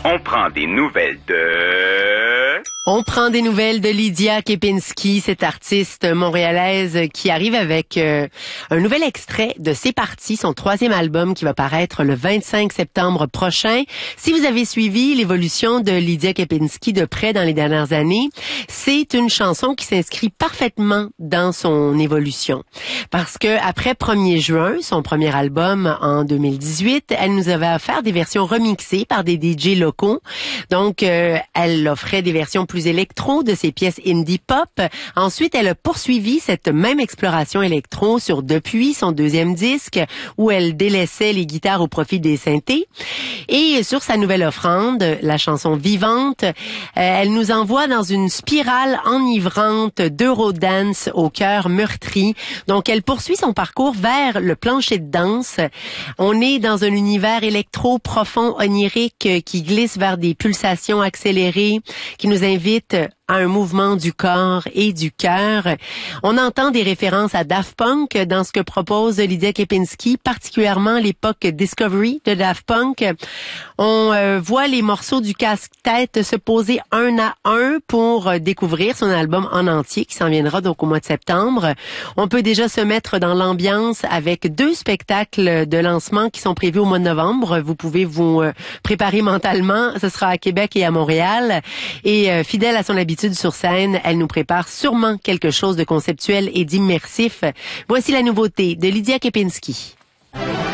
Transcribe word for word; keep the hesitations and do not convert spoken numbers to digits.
On prend des nouvelles de... On prend des nouvelles de Lydia Kepinski, cette artiste montréalaise qui arrive avec euh, un nouvel extrait de C'est parti, son troisième album qui va paraître le vingt-cinq septembre prochain. Si vous avez suivi l'évolution de Lydia Kepinski de près dans les dernières années, c'est une chanson qui s'inscrit parfaitement dans son évolution. Parce que après premier juin, son premier album en deux mille dix-huit, elle nous avait offert des versions remixées par des D J locaux. Donc, euh, elle offrait des versions plus électro de ses pièces indie pop. Ensuite, elle a poursuivi cette même exploration électro sur Depuis, son deuxième disque, où elle délaissait les guitares au profit des synthés. Et sur sa nouvelle offrande, la chanson Vivante, euh, elle nous envoie dans une spirale enivrante d'Eurodance au cœur meurtri. Donc, elle poursuit son parcours vers le plancher de danse. On est dans un univers électro profond, onirique, qui glisse vers des pulsations accélérées, qui nous invite à un mouvement du corps et du cœur. On entend des références à Daft Punk dans ce que propose Lydia Kepinski, particulièrement l'époque Discovery de Daft Punk. On euh, voit les morceaux du casse-tête se poser un à un pour euh, découvrir son album en entier qui s'en viendra donc au mois de septembre. On peut déjà se mettre dans l'ambiance avec deux spectacles de lancement qui sont prévus au mois de novembre. Vous pouvez vous euh, préparer mentalement. Ce sera à Québec et à Montréal. Et euh, fidèle à son habitude sur scène, elle nous prépare sûrement quelque chose de conceptuel et d'immersif. Voici la nouveauté de Lydia Kepinski.